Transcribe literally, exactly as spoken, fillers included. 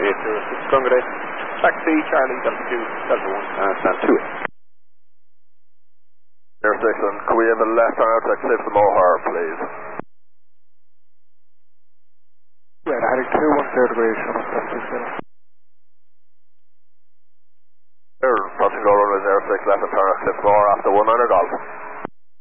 eight zero six, Gunga taxi, Charlie, Delta two, Delta one, and stand two. Air six, and can we have a left turn out to Cliff the Moher, please? Yeah, heading two one zero degrees, seven seven six zero. Air, passing go runway zero six, left and turn out Cliff the Moher after one niner golf.